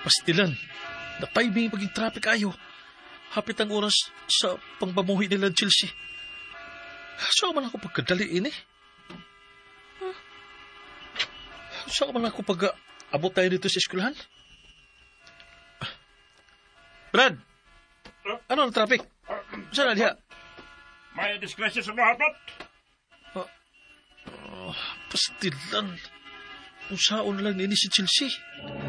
Pastilan, na timing paging traffic ayo. Hapit ang oras sa pangbamuhi nila Chelsea. Saan man ako pagkadali ini? Saan man ako pag-abot tayo dito sa eskwelahan? Brad! Ano ang traffic? Saan na diha? May disgrasya sa mga hatot. Pastilan. Kung saan lang ini si Chelsea.